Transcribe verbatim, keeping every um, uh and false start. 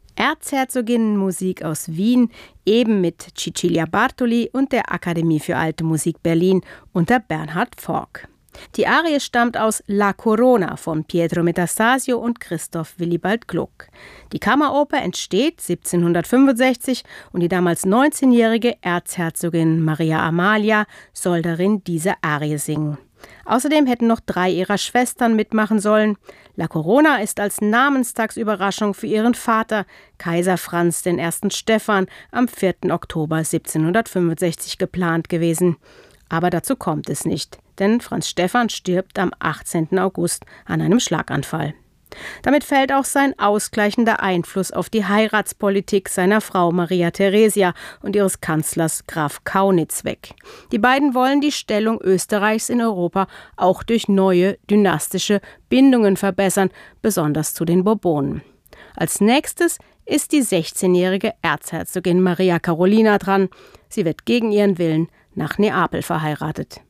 Erzherzoginnenmusik aus Wien, eben mit Cecilia Bartoli und der Akademie für Alte Musik Berlin unter Bernhard Forck. Die Arie stammt aus La Corona von Pietro Metastasio und Christoph Willibald Gluck. Die Kammeroper entsteht siebzehnhundertfünfundsechzig und die damals neunzehnjährige Erzherzogin Maria Amalia soll darin diese Arie singen. Außerdem hätten noch drei ihrer Schwestern mitmachen sollen. La Corona ist als Namenstagsüberraschung für ihren Vater, Kaiser Franz I. Stephan, am vierten Oktober siebzehnhundertfünfundsechzig geplant gewesen. Aber dazu kommt es nicht, denn Franz Stephan stirbt am achtzehnten August an einem Schlaganfall. Damit fällt auch sein ausgleichender Einfluss auf die Heiratspolitik seiner Frau Maria Theresia und ihres Kanzlers Graf Kaunitz weg. Die beiden wollen die Stellung Österreichs in Europa auch durch neue dynastische Bindungen verbessern, besonders zu den Bourbonen. Als nächstes ist die sechzehnjährige Erzherzogin Maria Carolina dran. Sie wird gegen ihren Willen nach Neapel verheiratet.